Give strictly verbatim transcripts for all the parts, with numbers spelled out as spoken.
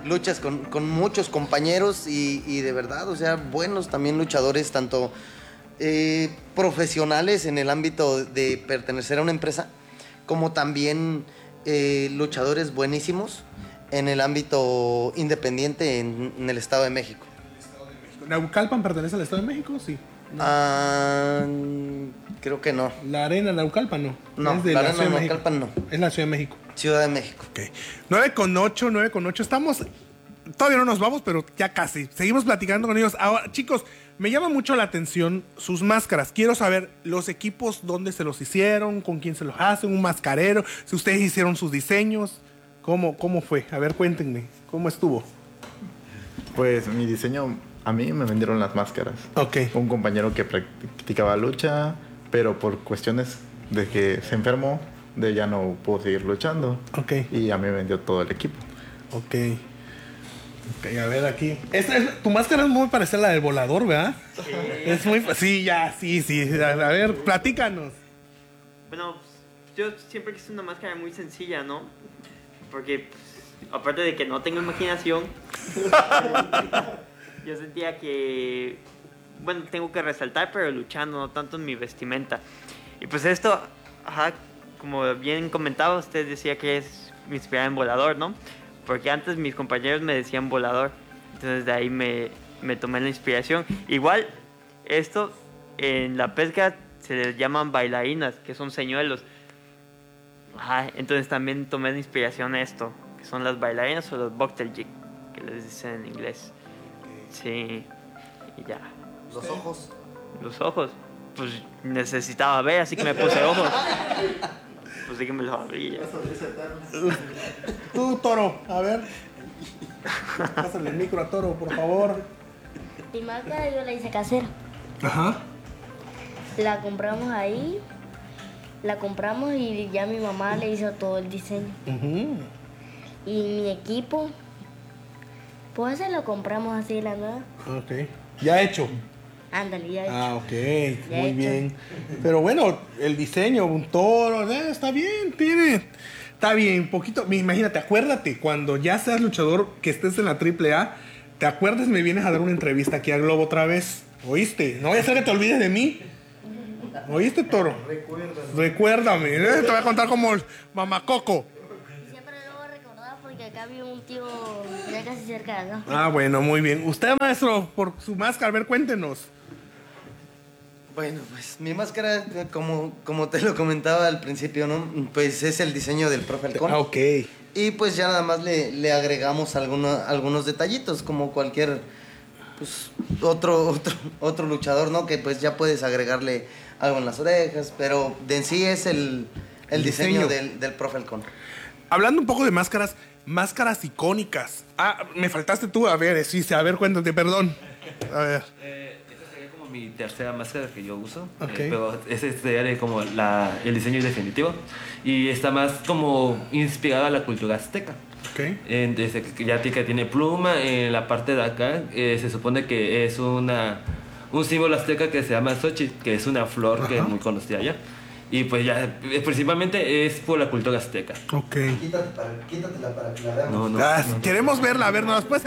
luchas con, con muchos compañeros y, y de verdad, o sea, buenos también luchadores, tanto eh, profesionales en el ámbito de pertenecer a una empresa, como también eh, luchadores buenísimos en el ámbito independiente en, en el Estado de México. ¿Naucalpan pertenece al Estado de México? Sí. No. Ah, creo que no. La arena Naucalpan no. No, es de la, la arena Ciudad de Naucalpan México. no. Es la Ciudad de México. Ciudad de México. Ok. nueve con ocho, nueve con ocho. Estamos... Todavía no nos vamos, pero ya casi. Seguimos platicando con ellos. Ahora, chicos, me llama mucho la atención sus máscaras. Quiero saber los equipos, dónde se los hicieron, con quién se los hacen, un mascarero, si ustedes hicieron sus diseños. ¿Cómo, cómo fue? A ver, cuéntenme. ¿Cómo estuvo? Pues mi diseño... A mí me vendieron las máscaras. Ok. Un compañero que practicaba lucha, pero por cuestiones de que se enfermó, de ya no pudo seguir luchando. Ok. Y a mí me vendió todo el equipo. Ok. Ok, a ver aquí. Esta es, tu máscara es muy parecida a la del volador, ¿verdad? Sí. Es muy... Sí, ya, sí, sí. A, a ver, platícanos. Bueno, yo siempre quise una máscara muy sencilla, ¿no? Porque, pues, aparte de que no tengo imaginación... Yo sentía que, bueno, tengo que resaltar, pero luchando, no tanto en mi vestimenta. Y pues esto, ajá, como bien comentaba, usted decía que es me inspiraba en volador, ¿no? Porque antes mis compañeros me decían volador. Entonces de ahí me, me tomé la inspiración. Igual, esto en la pesca se les llaman bailarinas, que son señuelos. Ajá, entonces también tomé de inspiración esto, que son las bailarinas o los bokteljik, que les dicen en inglés. Sí, y ya. Los ojos. Los ojos. Pues necesitaba ver, así que me puse ojos. Pues sí que me los abrí ya. Tú, Toro, a ver. Pásale el micro a Toro, por favor. Mi máscara yo la hice casera. Ajá. La compramos ahí. La compramos y ya mi mamá le hizo todo el diseño. Uh-huh. Y mi equipo... Pues se lo compramos así de la nada. Ok. Ya hecho. Ándale, ya hecho. Ah, ok. Ya Muy hecho. bien. Pero bueno, el diseño, un toro, eh, está bien, tiene. Está bien, poquito. Imagínate, acuérdate, cuando ya seas luchador, que estés en la triple A, te acuerdas, me vienes a dar una entrevista aquí a Globo otra vez. ¿Oíste? No voy a hacer que te olvides de mí. ¿Oíste, Toro? Recuérdame. Recuérdame. ¿eh? Te voy a contar como el mamacoco. Siempre lo voy a recordar porque acá vive un tío ya casi cerca, ¿no? Ah, bueno, muy bien. Usted, maestro, por su máscara, a ver, cuéntenos. Bueno, pues mi máscara, como, como te lo comentaba al principio, ¿no? Pues es el diseño del profe Halcón. Ah, ok. Y pues ya nada más le, le agregamos alguno, algunos detallitos, como cualquier pues, otro, otro, otro luchador, ¿no? Que pues ya puedes agregarle algo en las orejas, pero de en sí es el, el, el diseño, diseño del, del profe Halcón. Hablando un poco de máscaras, máscaras icónicas. Ah, me faltaste tú, a ver, sí, a ver, cuéntate, perdón. A ver. Eh, esta sería como mi tercera máscara que yo uso. Okay. Eh, pero ese sería como la, el diseño definitivo. Y está más como inspirada a la cultura azteca. Okay. Entonces, ya que tiene pluma en la parte de acá, eh, se supone que es una, un símbolo azteca que se llama Xochitl, que es una flor. Ajá. Que es muy conocida allá. Y pues ya, principalmente es por la cultura azteca. Ok. Quítate para, quítatela para que la veamos. No, no, ah, no, queremos no. verla, a ver, no, después.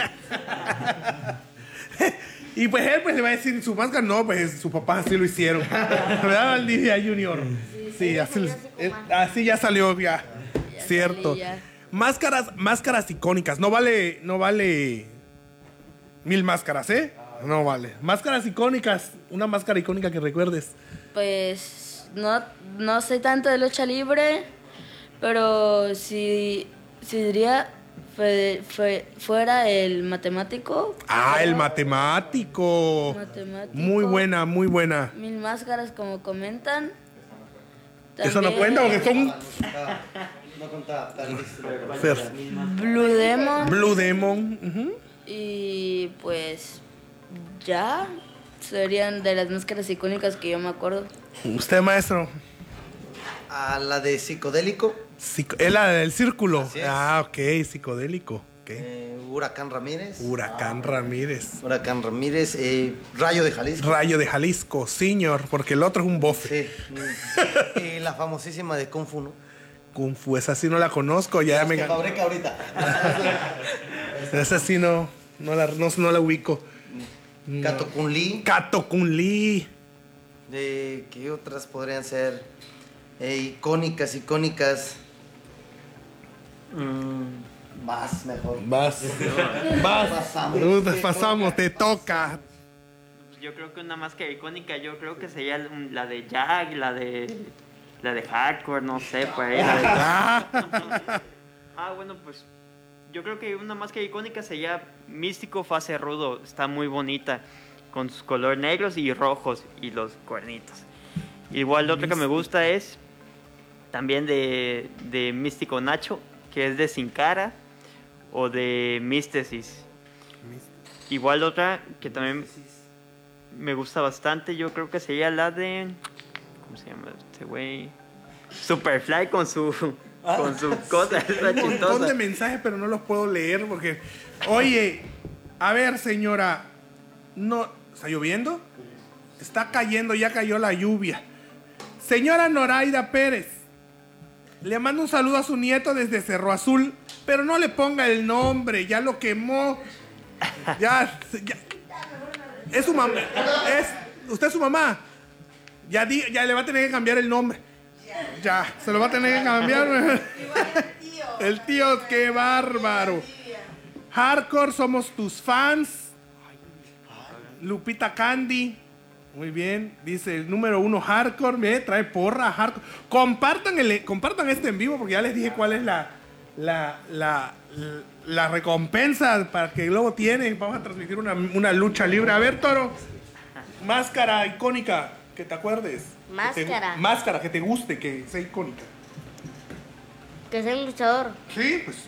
Y pues él pues le va a decir su máscara, no, pues su papá así lo hicieron. ¿Verdad, Valdivia Junior? Sí, sí, así, él, así ya salió, ya. ya Cierto. Ya. Máscaras, máscaras icónicas. No vale, no vale mil máscaras, ¿eh? No vale. Máscaras icónicas. Una máscara icónica que recuerdes. Pues no, no sé tanto de lucha libre, pero si, si diría fue, fue, fuera el matemático. Ah, el matemático. matemático. Muy buena, muy buena. Mil máscaras, como comentan. También, eso no cuenta porque son... No contaba. Blue Demon. Blue Demon. Uh-huh. Y pues ya serían de las máscaras icónicas que yo me acuerdo. ¿Usted, maestro? A la de psicodélico. Psico es la del círculo. Ah, ok, psicodélico. Okay. Eh, Huracán Ramírez. Huracán ah, Ramírez. Huracán Ramírez. Eh, Rayo de Jalisco. Rayo de Jalisco, señor, porque el otro es un bofe. Sí. Y la famosísima de Kung Fu, ¿no? Kung Fu, esa sí no la conozco, ya Las me que gan- fabrica ahorita. Esa sí no, no la, no, no la ubico. Kato Kun Lee. Kato Kun Lee. Eh, ¿Qué otras podrían ser? Eh, icónicas, icónicas. Mm, más mejor. Vas. Vas. Pasamos. Ruth, pasamos, te toca. Yo creo que una máscara icónica, yo creo que sería la de Jack, la de la de Hardcore, no sé, por ahí. la de- Ah, bueno, pues yo creo que una máscara icónica sería Místico Fase Rudo, está muy bonita, con sus colores negros y rojos y los cuernitos. Igual otra que me gusta es también de, de Místico Nacho, que es de Sin Cara o de Místesis. Igual otra que también me gusta bastante, yo creo que sería la de... ¿Cómo se llama este güey? Superfly con su... Con su cosa, esa Un montón chistosa. de mensajes, pero no los puedo leer porque... Oye, a ver, señora, no... ¿Está lloviendo? Está cayendo, ya cayó la lluvia. Señora Noraida Pérez, le mando un saludo a su nieto desde Cerro Azul, pero no le ponga el nombre, ya lo quemó. Ya, ya. Es su mamá. Es, usted es su mamá. Ya, di- ya le va a tener que cambiar el nombre. Ya, se lo va a tener que cambiar. El tío, qué bárbaro. Hardcore, somos tus fans. Lupita Candy. Muy bien. Dice el número uno Hardcore. Me trae porra Hardcore. Compartan, el, compartan este en vivo porque ya les dije cuál es la, la, la, la recompensa para que luego tienen. Vamos a transmitir una, una lucha libre. A ver, Toro. Máscara icónica. Que te acuerdes. Que te- Máscara. máscara que te guste, que sea icónica. Que sea un luchador. Sí, pues sí.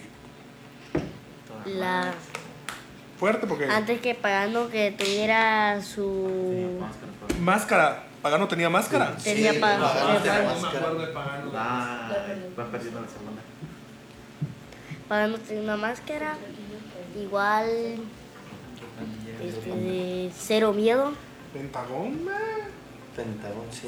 La, Fuerte porque antes que Pagano que tuviera su... máscara. Pagano tenía máscara. Tenía Sí, pa- Pagano tenía tenía pa- máscara. Va, va perdiendo la semana. Pagano tenía una máscara. Igual... Este, de Cero Miedo. Pentagón. man. Pentagón, sí.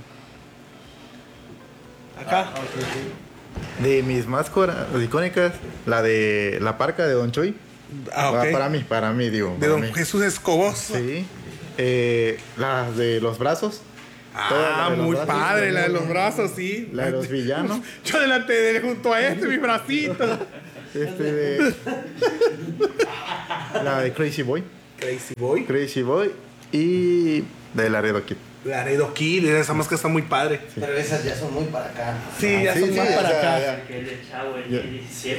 Acá. De mis máscaras icónicas, la de la parca de Don Choy. Ah, Va ok. Para mí, para mí, digo. De para Don mí. Jesús Escoboso. Sí. Eh, las de los brazos. Toda la Ah, de los muy brazos, padre, la de muy los buena. brazos, sí. La de los villanos. Yo delante de junto a este, mis bracitos. Este de. La de Crazy Boy. Crazy Boy. Crazy Boy. Y de Laredo Kid. Laredo Kid, esa máscara está muy padre. Pero esas ya son muy para acá. Sí, ya Sí, son sí, más o para sea, acá. ya. Que de chavo, el Ya. diecisiete.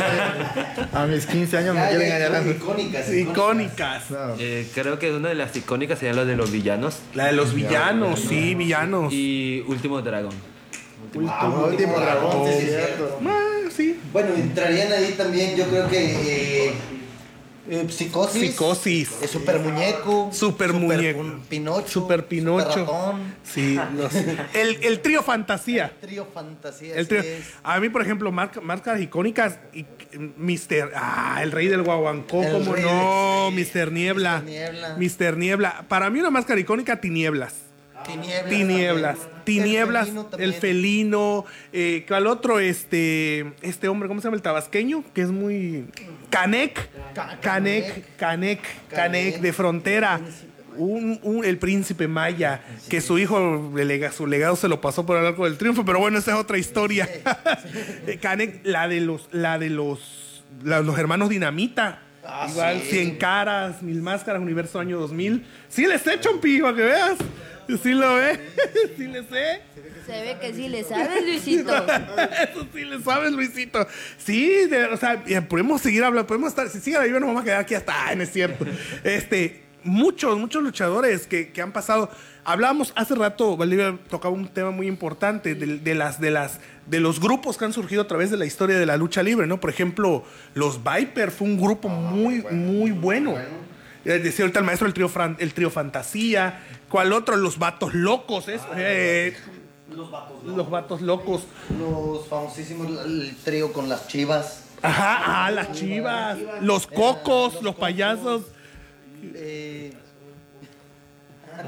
A mis quince años me Ya, quieren ya engañar. son icónicas. Icónicas. No, Eh, creo que una de las icónicas serían las de los villanos La de los villanos, sí, villanos. y Último Dragón. Ah, Último Dragón, sí, sí, cierto. Ah, sí. Bueno, entrarían ahí también, yo creo que. Eh, eh, psicosis. Psicosis. eh, super muñeco. Super muñeco. Pinocho. Super Pinocho. Super ratón. Sí, los- el, el trío fantasía. Trío fantasía. El trío. así es. A mí, por ejemplo, marca- máscaras icónicas. Y, mister Ah, el rey del guaguancó, El cómo rey no. del- sí. mister Niebla. mister Niebla. mister Niebla. Para mí, una máscara icónica, Tinieblas. Tinieblas. Tinieblas. también. Tinieblas, felino el también. felino. Eh, ¿Cuál otro? Este, este hombre, ¿cómo se llama? El tabasqueño, que es muy. Canek. Ca- Canek. Canek. Canek Canek. de frontera. Un, un- el príncipe maya, que su hijo, el lega- su legado se lo pasó por el arco del triunfo, pero bueno, esa es otra historia. Eh, Canek, la de los, la de los, la- los hermanos Dinamita. Ah, Igual, sí. Cien Caras, Mil Máscaras, Universo Año dos mil. Sí les he hecho un pico, a que veas. Sí lo ve, sí le sé. Se ve que sí le sabes, Luisito. Eso sí le sabes, Luisito. Sí, de- o sea, eh, podemos seguir hablando, podemos estar, si sigue la vida nos vamos a quedar aquí hasta, ah, no es cierto. Este, muchos, muchos luchadores que, que han pasado. Hablábamos hace rato, Valdivia tocaba un tema muy importante de, de las, de las, de los grupos que han surgido a través de la historia de la lucha libre, ¿no? Por ejemplo, los Viper fue un grupo muy, muy bueno. Eh, Decía ahorita el maestro el trío, Fran- el trío Fantasía. ¿Cuál otro? Los Vatos Locos, ¿es? Eh, Los vatos. los Vatos Locos. Los famosísimos, el trío con las chivas. Ajá, ah, las chivas, los cocos, los payasos. Eh,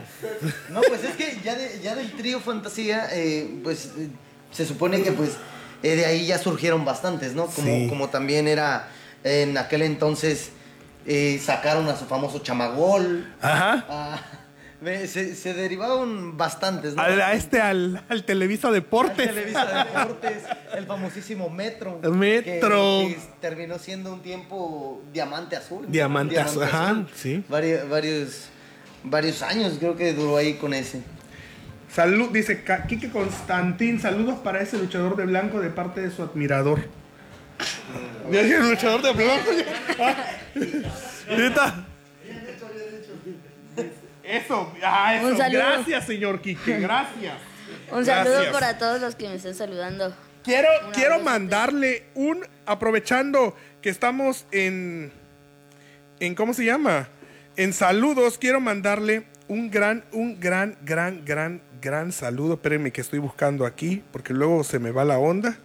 No, pues es que ya, de- ya del trío fantasía, eh, pues eh, se supone que pues eh, de ahí ya surgieron bastantes, ¿no? Como, Sí. como también era en aquel entonces, eh, sacaron a su famoso Chamagol. Ajá. Ah, me- se, se derivaron bastantes, ¿no? Al, a este, al, al Televisa Al Deportes. Televisa Deportes, el famosísimo Metro. Metro. Que, que terminó siendo un tiempo Diamante Azul. Diamante Azul, ajá, sí. Varios, varios, varios años creo que duró ahí con ese. Salud, dice Ca- Quique Constantín, saludos para ese luchador de blanco de parte de su admirador. ¿Ya dije el luchador de blanco? ¿Neta? Eso, ah, eso. Un saludo. Gracias, señor Quique, gracias. Un saludo Gracias. para todos los que me están saludando. Quiero, Un quiero abrazo. mandarle un, aprovechando que estamos en, en, ¿cómo se llama? En saludos, quiero mandarle un gran, un gran, gran, gran, gran saludo. Espérenme que estoy buscando aquí, porque luego se me va la onda.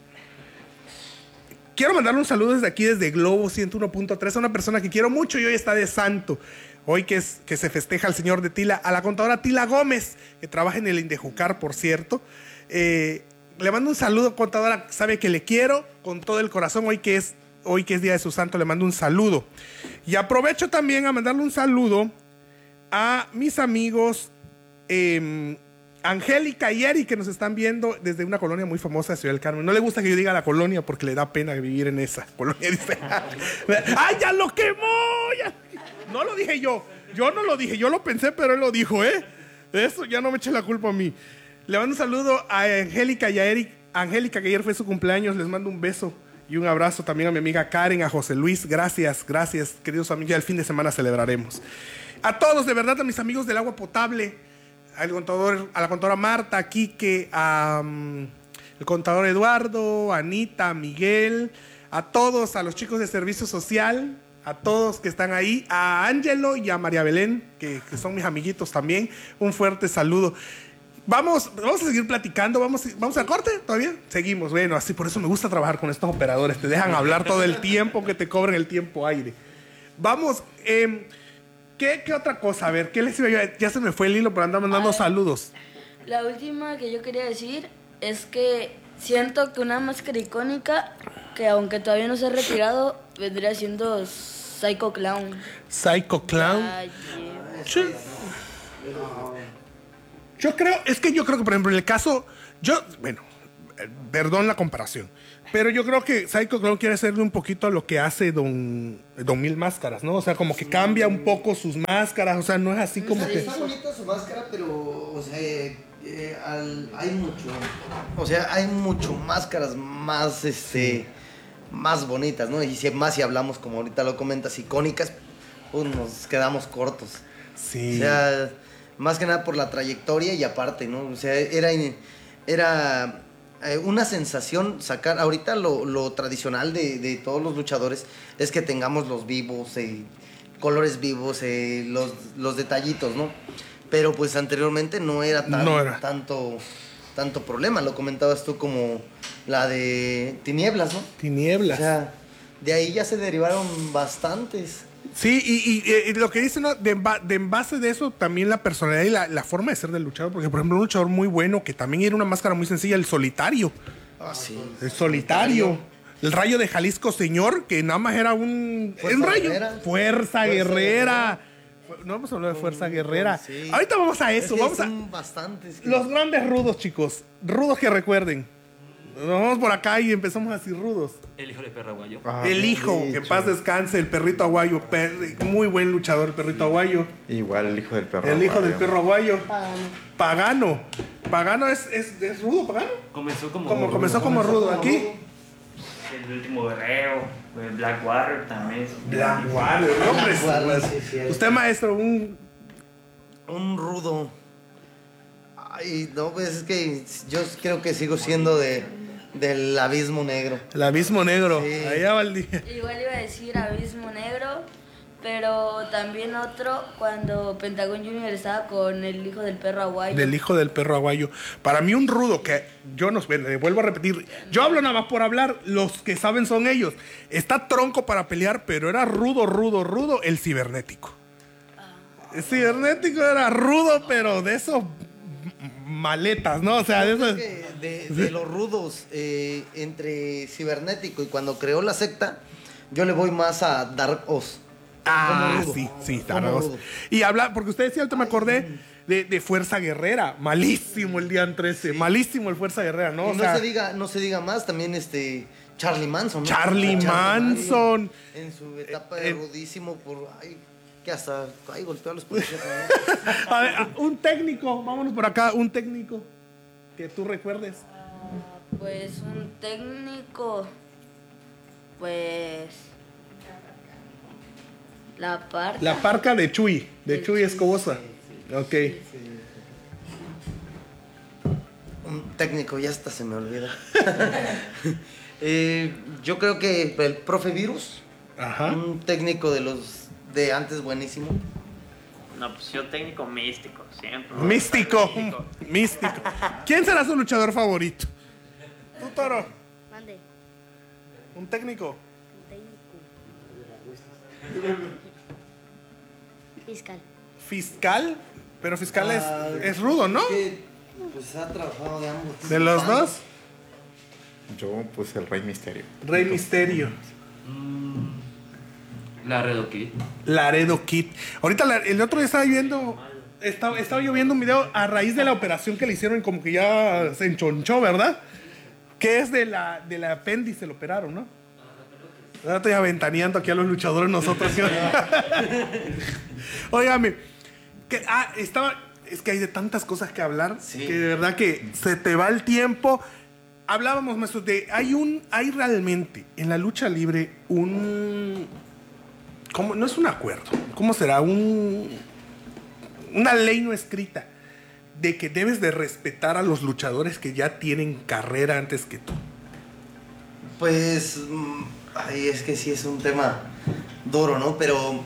Quiero mandarle un saludo desde aquí, desde Globo ciento uno punto tres, a una persona que quiero mucho y hoy está de santo. Hoy que, es, que se festeja al señor de Tila, a la contadora Tila Gómez, que trabaja en el Indejucar, por cierto. Eh, le mando un saludo, contadora, sabe que le quiero con todo el corazón. Hoy que es, hoy que es día de su santo, le mando un saludo. Y aprovecho también a mandarle un saludo a mis amigos eh, Angélica y Eri, que nos están viendo desde una colonia muy famosa de Ciudad del Carmen. No le gusta que yo diga la colonia porque le da pena vivir en esa colonia. Dice, ¡ay, ya lo quemó! Ya. No lo dije yo. Yo no lo dije. Yo lo pensé, pero él lo dijo, ¿eh? Eso ya no me eche la culpa a mí. Le mando un saludo a Angélica y a Eric. Angélica, que ayer fue su cumpleaños, les mando un beso y un abrazo también a mi amiga Karen, a José Luis. Gracias, gracias, queridos amigos. Ya el fin de semana celebraremos. A todos, de verdad, a mis amigos del agua potable, al contador, a la contadora Marta, a Quique, a um, el contador Eduardo, a Anita, a Miguel, a todos, a los chicos de servicio social, a todos que están ahí, a Ángelo y a María Belén, que, que son mis amiguitos también. Un fuerte saludo. Vamos, vamos a seguir platicando, vamos, vamos al corte todavía. Seguimos, bueno, así por eso me gusta trabajar con estos operadores, te dejan hablar todo el tiempo, que te cobren el tiempo aire. Vamos, eh, ¿qué, ¿qué otra cosa? A ver, ¿qué les iba yo? Ya se me fue el hilo, pero anda mandando saludos. La última que yo quería decir es que siento que una máscara icónica, que aunque todavía no se ha retirado, vendría siendo Psycho Clown. Psycho Clown. Ay, Sí. Yo creo, es que yo creo que, por ejemplo, en el caso, yo, bueno, eh, perdón la comparación, pero yo creo que Psycho Clown quiere hacerle un poquito a lo que hace Don, Don Mil Máscaras, ¿no? O sea, como que cambia un poco sus máscaras, o sea, no es así como que... Está bonita su máscara, pero, o sea, eh, al- hay mucho, o sea, hay mucho máscaras más, este, más bonitas, ¿no? Y si, más si hablamos, como ahorita lo comentas, icónicas, pues nos quedamos cortos. Sí. O sea, más que nada por la trayectoria y aparte, ¿no? O sea, era, era eh, una sensación sacar, ahorita lo, lo tradicional de, de todos los luchadores es que tengamos los vivos, eh, colores vivos, eh, los, los detallitos, ¿no? Pero pues anteriormente no era, tan, No era. tanto tanto problema, lo comentabas tú como la de Tinieblas, ¿no? Tinieblas. O sea, de ahí ya se derivaron bastantes. Sí, y, y, y lo que dicen, ¿no? de, en ba- de en base de eso también la personalidad y la, la forma de ser del luchador. Porque, por ejemplo, un luchador muy bueno que también era una máscara muy sencilla, el Solitario. Ah, sí. El Solitario. El Rayo de Jalisco Señor, que nada más era un, Fuerza un rayo. Guerrera. Fuerza, Fuerza Guerrera. Fu- No hemos hablado de Fuerza Guerrera. Sí. Ahorita vamos a Es eso. que Vamos a son bastantes. que- los grandes rudos, chicos. Rudos que recuerden. Nos vamos por acá y empezamos así rudos. El hijo de perro aguayo. Ah, el bien hijo, que en dicho. paz descanse, el perrito aguayo. per- muy buen luchador, el perrito aguayo. Igual el hijo del perro. El hijo del aguayo. perro aguayo. Pagano. Pagano. Pagano es, es, es rudo, Pagano. Comenzó como. Como comenzó como rudo aquí. El último guerrero, el Black Warrior también. Black Warrior, hombre. Black Warrior, sí, sí. Usted, maestro, un. Un rudo. Ay, no, pues es que yo creo que sigo siendo de del abismo negro. El abismo negro. Sí. Allá va el día. Igual iba a decir Abismo Negro, pero también otro cuando Pentagon Junior estaba con el hijo del perro aguayo. Del hijo del perro aguayo. Para mí un rudo que yo no le vuelvo a repetir. Yo hablo nada más por hablar. Los que saben son ellos. Está tronco para pelear, pero era rudo, rudo, rudo. El cibernético. El cibernético era rudo, pero de esos maletas, ¿no? O sea, de Yo esas... creo que de, de los rudos eh, entre cibernético y cuando creó la secta, yo le voy más a Dark Oz. Ah, Como rudo. sí, sí, Como Dark Oz. rudo. Y habla, porque usted decía, ahorita me acordé de, de Fuerza Guerrera. Malísimo el día trece, malísimo el Fuerza Guerrera, ¿no? Y O no sea, se diga, no se diga más, también este Charlie Manson, ¿no? Charlie Manson. En su etapa Eh, de eh. rudísimo por ay, que hasta ay, golpeó a los policías. ¿no? A ver, un técnico, vámonos por acá, un técnico que tú recuerdes. Pues un técnico, pues la parte. La parca de Chuy, de Chuy Escobosa. Ok. Un técnico, ya hasta se me olvida. Eh, yo creo que el profe Virus, Ajá. un técnico de los de antes buenísimo. No, pues yo técnico místico, siempre. Místico, místico. ¿Quién será su luchador favorito? Tú, Toro. Mande. Un técnico. Fiscal. Fiscal, pero fiscal es, Ah, es rudo, ¿no? que, pues ha trabajado de ambos. De los dos, Yo, pues, el Rey Misterio. Rey Misterio, La Redo Kid. Laredo Kid. Ahorita la- el otro día estaba viendo, estaba, estaba yo viendo un video a raíz de la operación que le hicieron, como que ya se enchonchó, ¿verdad? Que es de la del apéndice, lo operaron, ¿no? Ahora estoy aventaneando aquí a los luchadores nosotros. Óigame, que, ah, estaba, es que hay de tantas cosas que hablar, Sí. que de verdad que se te va el tiempo. Hablábamos, maestro, de, hay un, hay realmente en la lucha libre un, ¿cómo? No es un acuerdo, ¿cómo será? Un, una ley no escrita de que debes de respetar a los luchadores que ya tienen carrera antes que tú. Pues, mm, ay, es que sí es un tema duro, ¿no? Pero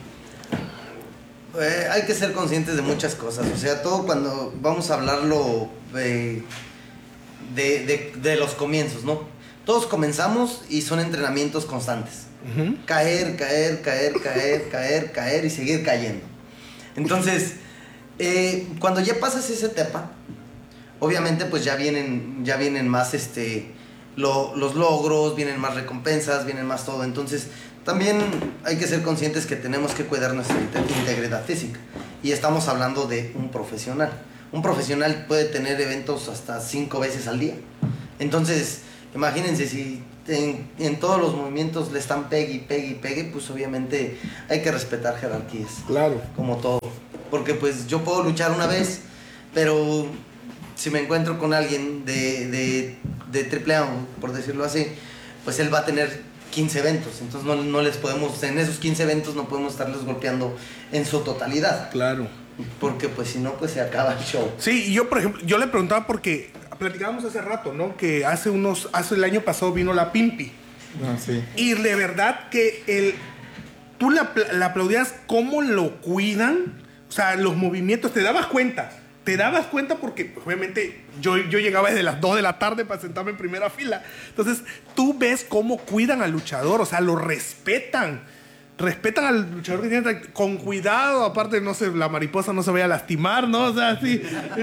eh, hay que ser conscientes de muchas cosas. O sea, todo cuando vamos a hablarlo eh, de, de- de los comienzos, ¿no? Todos comenzamos y son entrenamientos constantes. Caer, caer, caer, caer, caer, caer y seguir cayendo. Entonces, eh, cuando ya pasas esa etapa, obviamente pues ya vienen, ya vienen más este, lo- los logros, vienen más recompensas, vienen más todo. Entonces, también hay que ser conscientes que tenemos que cuidar nuestra inte- integridad física. Y estamos hablando de un profesional. Un profesional puede tener eventos hasta cinco veces al día. Entonces, imagínense si en, en todos los movimientos le están pegue y pegue y pegue, pues obviamente hay que respetar jerarquías. Claro. Como todo. Porque pues yo puedo luchar una vez, pero si me encuentro con alguien de, de, de triple A, por decirlo así, pues él va a tener quince eventos. Entonces no, no les podemos, en esos quince eventos no podemos estarles golpeando en su totalidad. Claro. Porque pues si no, pues se acaba el show. Sí, y yo, por ejemplo, yo le preguntaba porque platicábamos hace rato, ¿no? Que hace unos, hace el año pasado vino la Pimpi. Ah, sí. Y de verdad que el, tú le, apl- le aplaudías cómo lo cuidan, o sea, los movimientos, te dabas cuenta, te dabas cuenta porque pues, obviamente yo, yo llegaba desde las dos de la tarde para sentarme en primera fila. Entonces, tú ves cómo cuidan al luchador, o sea, lo respetan. Respetan al luchador que tiene tra- con cuidado, aparte, no sé, la mariposa no se vaya a lastimar, ¿no? O sea, sí.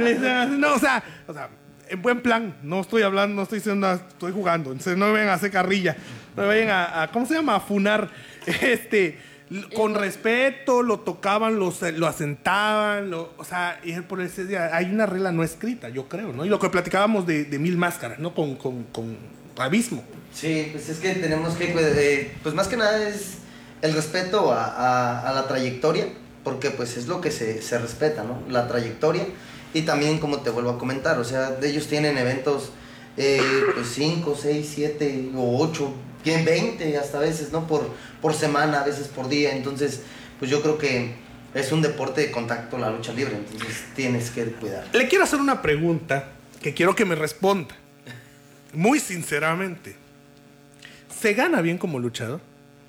No, o sea, o sea, en buen plan, no estoy hablando, no estoy diciendo, estoy jugando, entonces no me vayan a hacer carrilla, no me vayan a, a ¿cómo se llama? A funar. Este, l- con respeto, lo tocaban, lo, se- lo asentaban, lo, o sea, y por ese día hay una regla no escrita, yo creo, ¿no? Y lo que platicábamos de, de Mil Máscaras, ¿no? Con, con, con Abismo. Sí, pues es que tenemos que, eh, pues más que nada es el respeto a, a- a la trayectoria, porque pues es lo que se, se respeta, ¿no? La trayectoria. Y también, como te vuelvo a comentar, o sea, de ellos tienen eventos, eh, pues cinco, seis, siete o ocho, veinte hasta a veces, ¿no? Por, por semana, a veces por día. Entonces, pues yo creo que es un deporte de contacto la lucha libre, entonces tienes que cuidar. Le quiero hacer una pregunta que quiero que me responda. Muy sinceramente. ¿Se gana bien como luchador?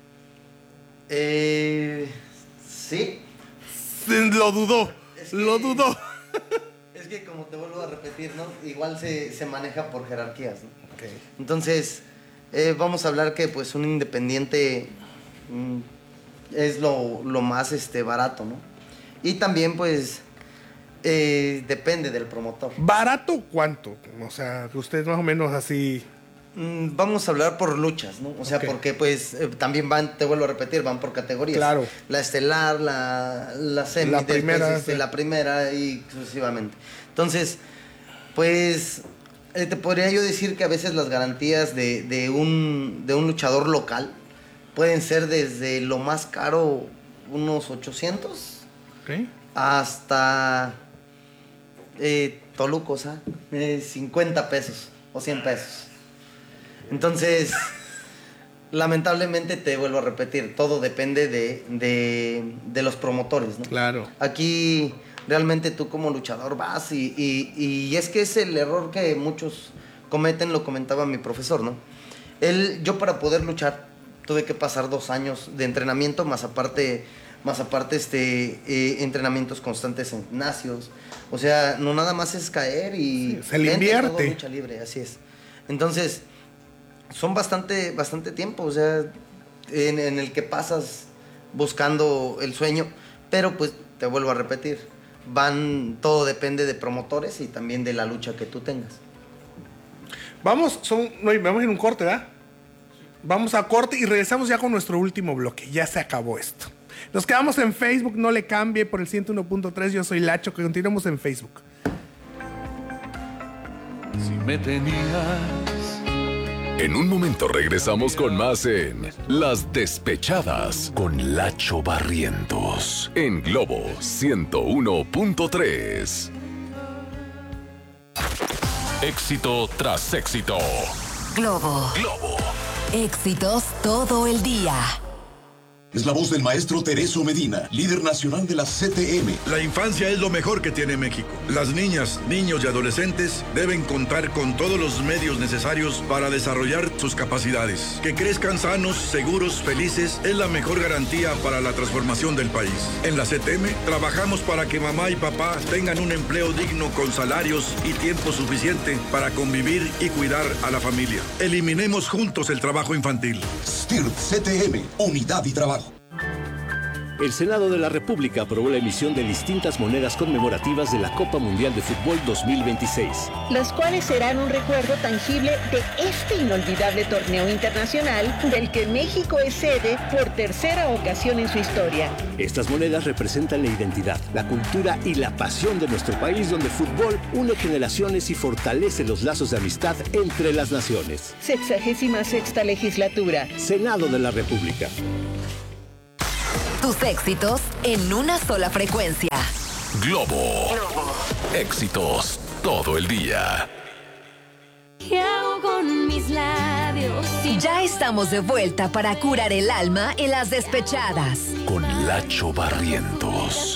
Eh, sí. Se- Lo dudó. Es que- Lo dudó. Es que como te vuelvo a repetir, ¿no? Igual se, se maneja por jerarquías, ¿no? Entonces, eh, vamos a hablar que pues un independiente mm, es lo, lo más este, barato, ¿no? Y también pues Eh, depende del promotor. ¿Barato cuánto? O sea, ustedes más o menos así... Mm, Vamos a hablar por luchas, ¿no? O sea, Ok. porque pues eh, también van, te vuelvo a repetir, van por categorías. Claro. La estelar, la, la semi, La después, primera, este, sí. la primera y sucesivamente. Entonces, pues eh, te podría yo decir que a veces las garantías de, de, un, de un luchador local pueden ser desde lo más caro, unos ochocientos, ¿Ok? hasta eh, Tolucos, ¿ah? Eh, cincuenta pesos o cien pesos. Entonces, lamentablemente te vuelvo a repetir, todo depende de, de, de los promotores, ¿no? Claro. Aquí realmente tú como luchador vas y, y, y es que es el error que muchos cometen, lo comentaba mi profesor, ¿no? Él, yo para poder luchar tuve que pasar dos años de entrenamiento, más aparte, más aparte este, eh, entrenamientos constantes en gimnasios. O sea, no nada más es caer y... Sí, se le vente, todo invierte. lucha libre, así es. Entonces, son bastante, bastante tiempo, o sea, en, en el que pasas buscando el sueño, pero pues te vuelvo a repetir, van, todo depende de promotores y también de la lucha que tú tengas. Vamos, son, no, vamos en un corte, ¿verdad? Vamos a corte y regresamos ya con nuestro último bloque. Ya se acabó esto. Nos quedamos en Facebook, no le cambie, por el ciento uno punto tres. Yo soy Lacho, que continuamos en Facebook. Si me tenías. En un momento regresamos con más en Las Despechadas con Lacho Barrientos en Globo ciento uno punto tres. Éxito tras éxito. Globo. Globo. Éxitos todo el día. Es la voz del maestro Tereso Medina, líder nacional de la C T M. La infancia es lo mejor que tiene México. Las niñas, niños y adolescentes deben contar con todos los medios necesarios para desarrollar sus capacidades. Que crezcan sanos, seguros, felices es la mejor garantía para la transformación del país. En la C T M trabajamos para que mamá y papá tengan un empleo digno con salarios y tiempo suficiente para convivir y cuidar a la familia. Eliminemos juntos el trabajo infantil. S T I R C T M, unidad y trabajo. El Senado de la República aprobó la emisión de distintas monedas conmemorativas de la Copa Mundial de Fútbol dos mil veintiséis. Las cuales serán un recuerdo tangible de este inolvidable torneo internacional del que México es sede por tercera ocasión en su historia. Estas monedas representan la identidad, la cultura y la pasión de nuestro país, donde el fútbol une generaciones y fortalece los lazos de amistad entre las naciones. Sexagésima sexta legislatura. Senado de la República. Tus éxitos en una sola frecuencia. Globo. Globo. Éxitos todo el día. ¿Qué hago con mis labios? Ya estamos de vuelta para curar el alma en Las Despechadas. Con Lacho Barrientos.